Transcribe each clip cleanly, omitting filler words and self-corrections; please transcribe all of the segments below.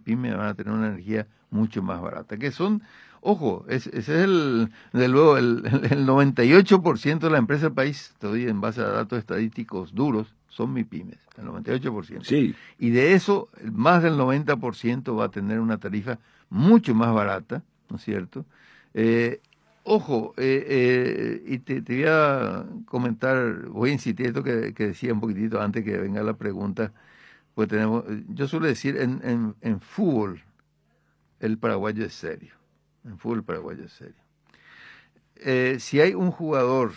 pymes van a tener una energía mucho más barata, que son, ojo, ese es de luego, el 98% de la empresa del país, todavía en base a datos estadísticos duros, son MIPYMES, el 98%. Sí. Y de eso, más del 90% va a tener una tarifa mucho más barata, ¿no es cierto? Ojo, y te voy a comentar, voy a insistir esto que decía un poquitito antes que venga la pregunta, pues yo suelo decir, en fútbol, el paraguayo es serio. En fútbol, el paraguayo es serio. Si hay un jugador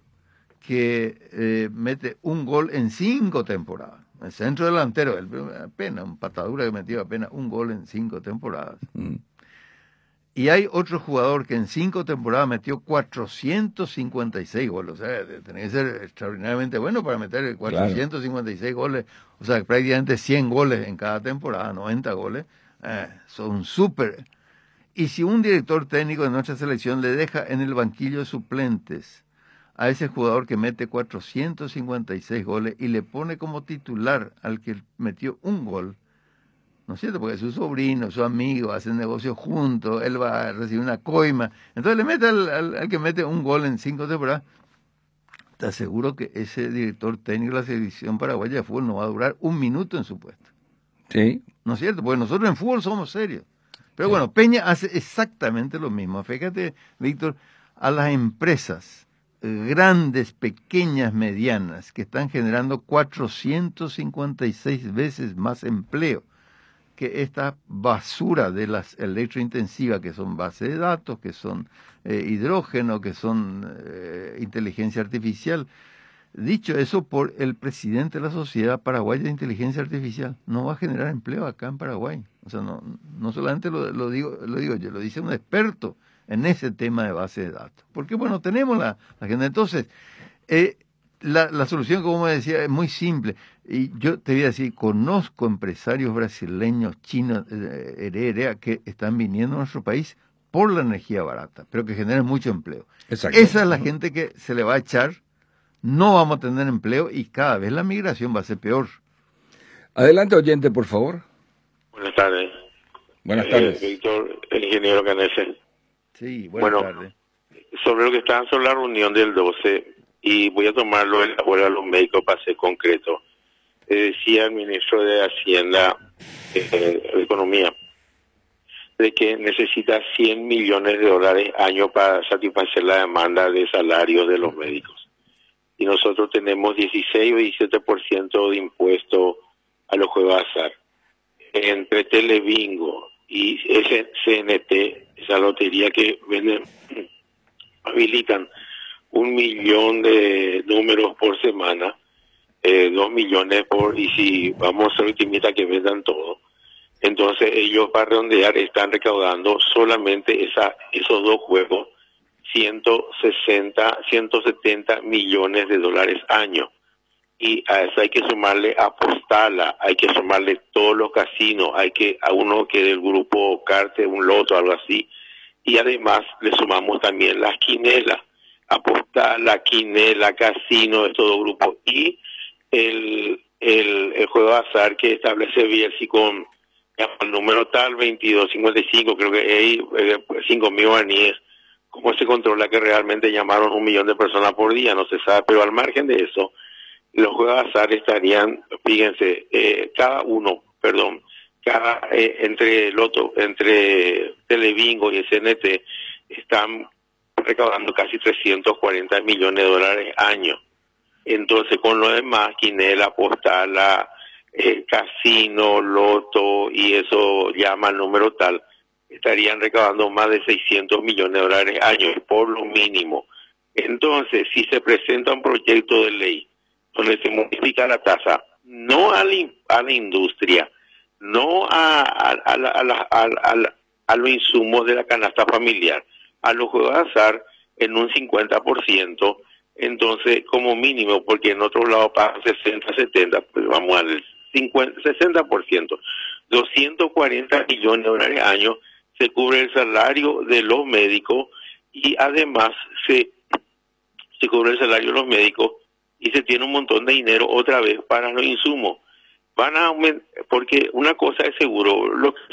que mete un gol en 5 temporadas, el centro delantero, apenas, un patadura que metió apenas un gol en 5 temporadas. Y hay otro jugador que en 5 temporadas metió 456 goles. O sea, tiene que ser extraordinariamente bueno para meter 456 goles. O sea, prácticamente 100 goles en cada temporada, 90 goles. Son súper. Y si un director técnico de nuestra selección le deja en el banquillo de suplentes a ese jugador que mete 456 goles y le pone como titular al que metió un gol, ¿no es cierto? Porque es su sobrino, su amigo, hacen negocios juntos, él va a recibir una coima. Entonces le mete al que mete un gol en 5 temporadas. Te aseguro que ese director técnico de la selección paraguaya de fútbol no va a durar un minuto en su puesto. Sí. ¿No es cierto? Porque nosotros en fútbol somos serios. Pero bueno, Peña hace exactamente lo mismo. Fíjate, Víctor, a las empresas grandes, pequeñas, medianas, que están generando 456 veces más empleo que esta basura de las electrointensivas, que son base de datos, que son hidrógeno, que son inteligencia artificial. Dicho eso por el presidente de la Sociedad Paraguaya de Inteligencia Artificial, no va a generar empleo acá en Paraguay. O sea, no solamente lo digo yo, lo dice un experto en ese tema de base de datos. Porque, bueno, tenemos la agenda. Entonces, la solución, como me decía, es muy simple. Y yo te voy a decir, conozco empresarios brasileños, chinos, que están viniendo a nuestro país por la energía barata, pero que generan mucho empleo. Exacto. Esa es la gente que se le va a echar, no vamos a tener empleo y cada vez la migración va a ser peor. Adelante, oyente, por favor. Buenas tardes. Buenas tardes. Víctor, el ingeniero Canese. Sí, buenas tardes. Sobre lo que está sobre la reunión del 12, y voy a tomarlo en la bola a los médicos para ser concreto. Decía el ministro de Hacienda, de Economía, de que necesita 100 millones de dólares año para satisfacer la demanda de salarios de los médicos. Y nosotros tenemos 16 o 17% de impuesto a los juegos de azar. Entre Telebingo y ese CNT, esa lotería que venden, habilitan 1 millón de números por semana, 2 millones y si vamos a ser optimistas que vendan todo, entonces ellos para redondear están recaudando solamente esos dos juegos 170 millones de dólares año. Y a eso hay que sumarle a Postala, hay que sumarle todos los casinos, a uno que del grupo Carte, un loto, algo así, y además le sumamos también las quinelas, a Postala, quinela, casino, estos dos grupos, y el juego de azar que establece Bielsi con el número tal 2255, creo que hay 5.000 guaraníes. ¿Cómo se controla que realmente llamaron 1 millón de personas por día? No se sabe, pero al margen de eso, los juegos de azar estarían, fíjense, entre Telebingo y CNT, están recaudando casi 340 millones de dólares año. Entonces, con lo demás, quinela, postala, casino, loto, y eso llama al número tal, estarían recaudando más de 600 millones de dólares año, por lo mínimo. Entonces, si se presenta un proyecto de ley donde se modifica la tasa, no a la industria, no a los insumos de la canasta familiar, a los juegos de azar en un 50%, entonces como mínimo, porque en otros lados pagan 60, 70, pues vamos al 60%, 240 millones de dólares al año se cubre el salario de los médicos y además se cubre el salario de los médicos y se tiene un montón de dinero otra vez para los insumos. Van a aumentar, porque una cosa es seguro, lo que